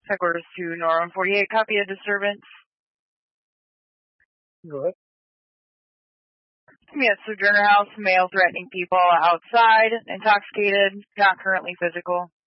Headquarters to Nora 148, copy of disturbance. Go ahead. Yes, Sojourner House, male threatening people outside, intoxicated, not currently physical.